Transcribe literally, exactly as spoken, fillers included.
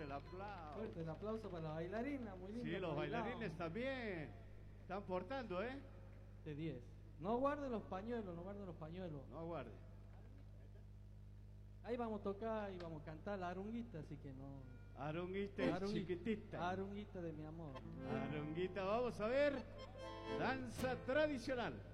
fuerte el aplauso. Fuerte el aplauso para la bailarina, muy lindo. Sí, los bailarines también. Están portando, ¿eh? De diez. No guarde los pañuelos, no guarde los pañuelos. No aguarde. Ahí vamos a tocar y vamos a cantar la arunguita, así que no. Arunguita Arungui- chiquitita. Arunguita de mi amor. Arunguita, vamos a ver. Danza tradicional.